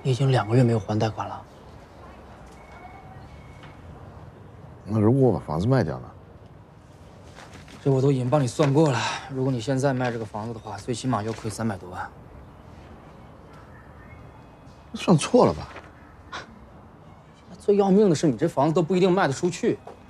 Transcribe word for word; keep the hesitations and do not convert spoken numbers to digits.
你已经两个月没有还贷款了。 那如果我把房子卖掉呢？ 这我都已经帮你算过了，如果你现在卖这个房子的话，最起码要亏三百多万。 算错了吧？ 最要命的是，你这房子都不一定卖得出去。